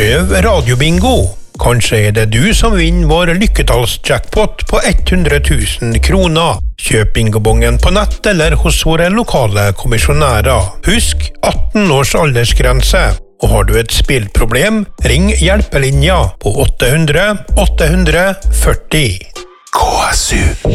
Prøv radiobingo. Kanskje det du som vinner vår lykketallsjackpot på 100 000 kroner. Kjøp bingobongen på nett eller hos våre lokale kommisjonærer. Husk 18 års aldersgrense. Og har du et spillproblem, ring hjelpelinja på 800 840. KSU.